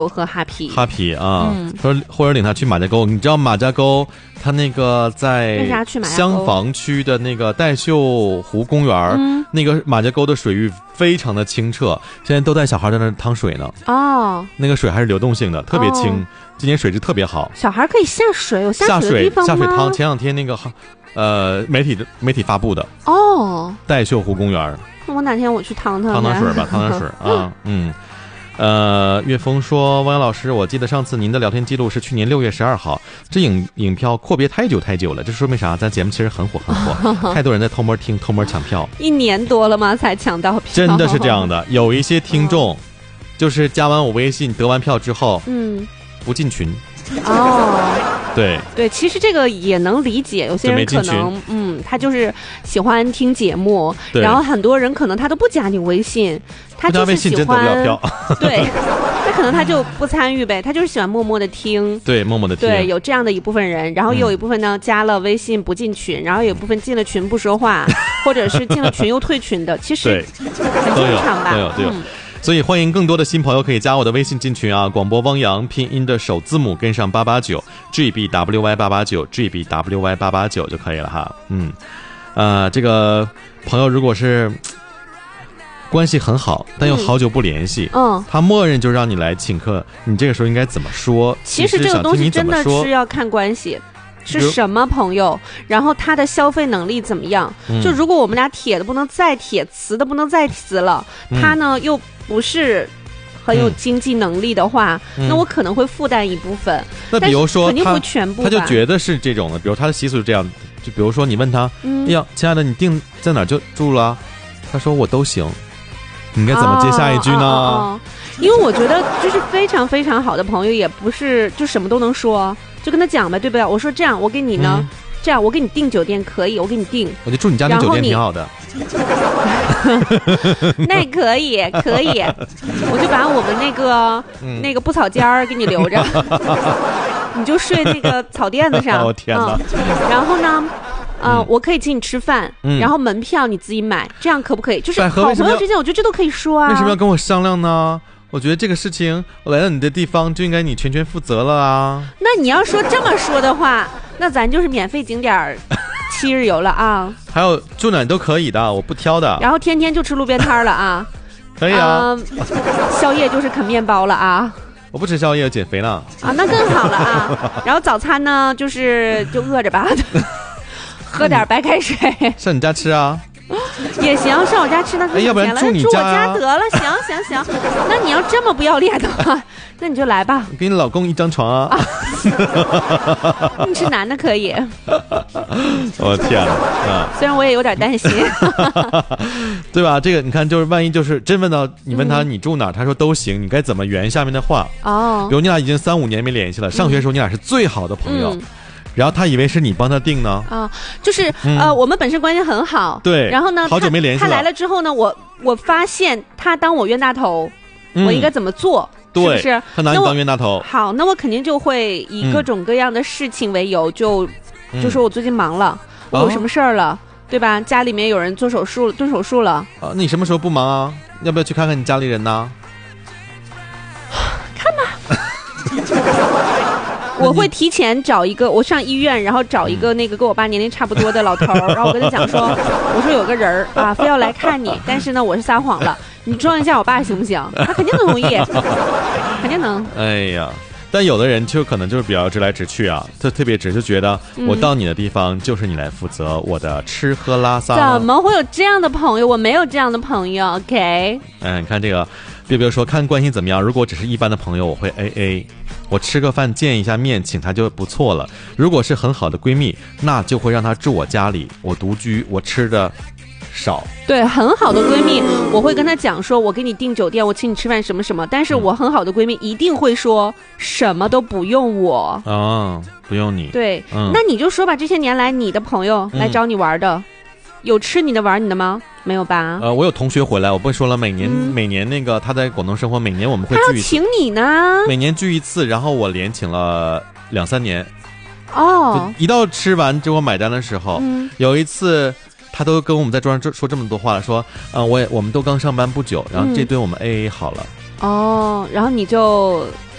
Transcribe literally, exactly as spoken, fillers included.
和哈皮哈皮啊，嗯、说或者领他去马家沟。你知道马家沟他那个在襄房区的那个戴秀湖公园、嗯、那个马家沟的水域非常的清澈，现在都带小孩在那趟水呢。哦，那个水还是流动性的，特别清、哦、今年水质特别好。 小孩可以下水，有下水的地方吗？ 下水汤，前两天那个呃媒体媒体发布的哦，戴秀湖公园。 我哪天我去趟趟趟趟水吧，趟趟水啊，嗯。呃，岳峰说，汪洋老师，我记得上次您的聊天记录是去年六月十二号，这影影票阔别太久太久了，这说明啥？咱节目其实很火很火，太多人在偷摸听、偷摸抢票。 一年多了吗？才抢到票？ 真的是这样的，有一些听众，就是加完我微信得完票之后，嗯，不进群。哦，对对，其实这个也能理解，有些人可能嗯，他就是喜欢听节目，然后很多人可能他都不加你微信，他就是喜欢， 不加微信真得不了票对，那可能他就不参与呗，他就是喜欢默默的听， 对，默默的听， 对，有这样的一部分人，然后有一部分呢、嗯、加了微信不进群，然后有一部分进了群不说话，或者是进了群又退群的，其实很正常吧， 都有都有。都有嗯所以欢迎更多的新朋友可以加我的微信进群啊，广播汪洋拼音的首字母跟上八八九 G B W Y 八八九 G B W Y 八八九就可以了哈。嗯，呃，这个朋友如果是关系很好，但又好久不联系，嗯，他默认就让你来请客，你这个时候应该怎么说？ 其实这个东西真的是要看关系。是什么朋友，然后他的消费能力怎么样、嗯、就如果我们俩铁的不能再铁，瓷的不能再瓷了、嗯、他呢又不是很有经济能力的话、嗯、那我可能会负担一部分、嗯、 那比如说肯定不全部吧， 他就觉得是这种的，比如他的习俗是这样，就比如说你问他、嗯、哎呀亲爱的你定在哪儿就住了，他说我都行，你应该怎么接下一句呢、哦哦哦、 因为我觉得就是非常非常好的朋友也不是就什么都能说，就跟他讲呗，对不对？我说这样，我给你呢，嗯、这样我给你订酒店可以，我给你订。 我就住你家那酒店挺好的。 那也可以，可以，我就把我们那个、嗯、那个布草间儿给你留着，你就睡那个草垫子上。 我、哦、天哪、 嗯！然后呢？呃、嗯，我可以请你吃饭、嗯，然后门票你自己买，这样可不可以？就是好朋友之间，我觉得这都可以说啊。 为什么要跟我商量呢？我觉得这个事情，我来到你的地方就应该你全权负责了啊。 那你要说这么说的话，那咱就是免费景点七日游了啊。 还有住哪都可以的，我不挑的。 然后天天就吃路边摊了啊。 可以啊、呃。 宵夜就是啃面包了啊。 我不吃宵夜，减肥呢。 啊，那更好了啊。然后早餐呢，就是就饿着吧，喝点白开水。 上你家吃啊。 也行，上我家吃那可以了、哎、要不然住你家、啊、 住我家得了，行行行。那你要这么不要脸的话，那你就来吧。 我给你老公一张床啊。啊你是男的可以。 我天啊！ 虽然我也有点担心， 对吧？这个你看，就是万一就是真问到你问他你住哪、嗯，他说都行，你该怎么圆下面的话？哦，比如你俩已经三五年没联系了，上学的时候你俩是最好的朋友。嗯，然后他以为是你帮他订呢啊，就是、嗯、呃，我们本身关系很好， 对。 然后呢， 好久没联系了。 他来了之后呢，我我发现他当我冤大头，嗯、我应该怎么做？ 对， 是不是？ 他拿你当冤大头。 好，那我肯定就会以各种各样的事情为由，嗯、就就说我最近忙了，嗯、我有什么事儿了，对吧？家里面有人做手术了，动手术了。 啊，那你什么时候不忙啊？要不要去看看你家里人呢？ 看吧。我会提前找一个，我上医院，然后找一个那个跟我爸年龄差不多的老头，然后我跟他讲说，我说有个人啊，非要来看你，但是呢，我是撒谎了，你装一下我爸行不行？他肯定能同意，肯定能。 哎呀，但有的人就可能就是比较直来直去啊，就特别直，就觉得我到你的地方就是你来负责我的吃喝拉撒。 怎么会有这样的朋友？我没有这样的朋友 ，OK？ 哎，你看这个，别别说看关系怎么样。如果只是一般的朋友，我会 A A。我吃个饭见一下面请她就不错了，如果是很好的闺蜜，那就会让她住我家里，我独居，我吃的少。 对，很好的闺蜜我会跟她讲说我给你订酒店，我请你吃饭什么什么，但是我很好的闺蜜一定会说什么都不用我啊、 哦，不用你。 对、嗯、那你就说吧，这些年来你的朋友来找你玩的、嗯、有吃你的玩你的吗？没有吧？ 呃，我有同学回来，我不会说了，每年、嗯、每年那个他在广东生活，每年我们会聚一次。 他要请你呢？ 每年聚一次，然后我连请了两三年。 哦， 一到吃完之后买单的时候，嗯、有一次他都跟我们在桌上说这么多话了，说，嗯、呃，我也我们都刚上班不久，然后这顿我们 A A 好了。 哦，然后你就